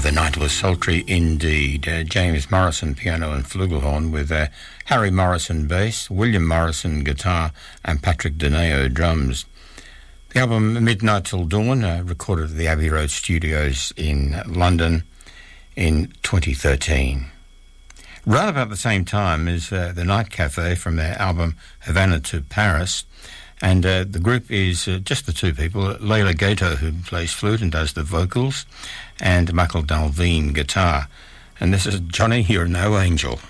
The night was sultry indeed. James Morrison piano and flugelhorn with Harry Morrison bass, William Morrison guitar and Patrick Dineo drums. The album Midnight Till Dawn, recorded at the Abbey Road Studios in London in 2013. Right about the same time is The Night Cafe from their album Havana to Paris. And the group is just the two people, Leila Gato, who plays flute and does the vocals, and Michael Dalveen, guitar. And this is Johnny, You're No Angel.